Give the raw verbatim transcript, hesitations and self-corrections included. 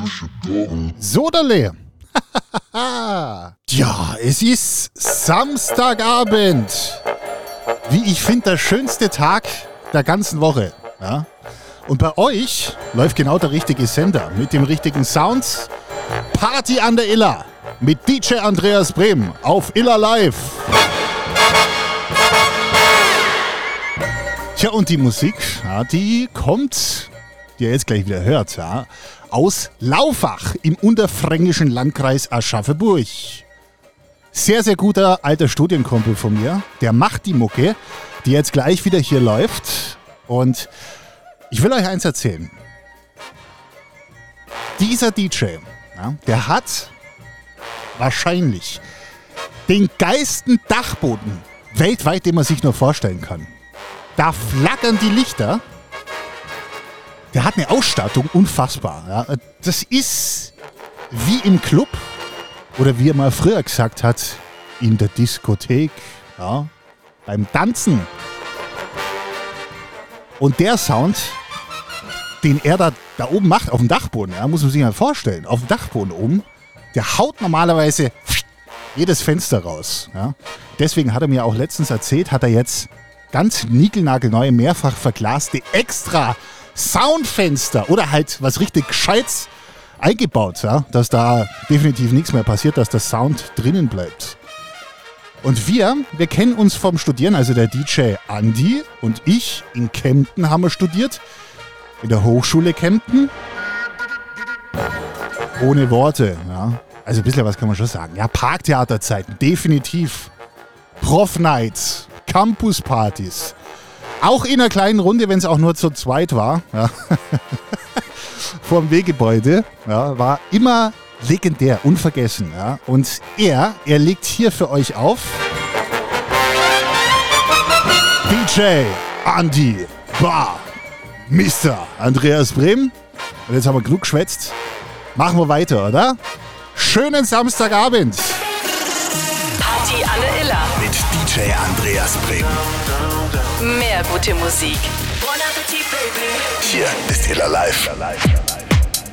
Soderle. Ja, es ist Samstagabend. Wie ich finde, der schönste Tag der ganzen Woche. Ja? Und bei euch läuft genau der richtige Sender mit dem richtigen Sound. Party an der Iller mit D J Andreas Brehm auf Iller Live. Tja, und die Musik, ja, die kommt, die ihr jetzt gleich wieder hört, ja, aus Laufach im unterfränkischen Landkreis Aschaffenburg. Sehr, sehr guter alter Studienkumpel von mir, der macht die Mucke, die jetzt gleich wieder hier läuft. Und ich will euch eins erzählen. Dieser D J, ja, der hat wahrscheinlich den geilsten Dachboden weltweit, den man sich nur vorstellen kann. Da flackern die Lichter. Der hat eine Ausstattung, unfassbar. Ja. Das ist wie im Club oder wie er mal früher gesagt hat, in der Diskothek, ja, beim Tanzen. Und der Sound, den er da, da oben macht, auf dem Dachboden, ja, muss man sich mal vorstellen, auf dem Dachboden oben, der haut normalerweise jedes Fenster raus. Ja. Deswegen hat er mir auch letztens erzählt, hat er jetzt ganz niegelnagelneue, mehrfach verglaste extra Soundfenster oder halt was richtig Gescheites eingebaut, ja, dass da definitiv nichts mehr passiert, dass der Sound drinnen bleibt. Und wir, wir kennen uns vom Studieren, also der D J Andi und ich in Kempten haben wir studiert, in der Hochschule Kempten. Ohne Worte, ja. Also ein bisschen was kann man schon sagen. Ja, Parktheaterzeiten, definitiv. Prof-Nights, Campuspartys. Auch in einer kleinen Runde, wenn es auch nur zu zweit war. Ja. Vorm Weggebäude. Ja, war immer legendär, unvergessen. Ja. Und er, er legt hier für euch auf D J Andi Bar, Mister Andreas Brehm. Und jetzt haben wir genug geschwätzt. Machen wir weiter, oder? Schönen Samstagabend. Party an der Iller. Mit D J Andreas Brehm. Mehr gute Musik. Hier ist Iller Live.